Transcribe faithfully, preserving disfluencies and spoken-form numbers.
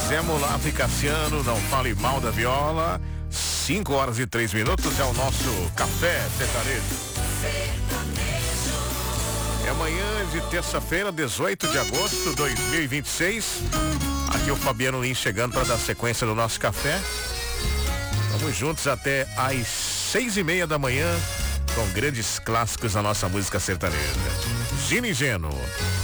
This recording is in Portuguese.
Zé Mulato e Cassiano, não fale mal da viola. cinco horas e três minutos é o nosso café sertanejo. É amanhã de terça-feira, dezoito de agosto de dois mil e vinte e seis. Aqui o Fabiano Lins chegando para dar sequência do nosso café. Vamos juntos até às seis e meia da manhã com grandes clássicos da nossa música sertaneja. Gino e Geno.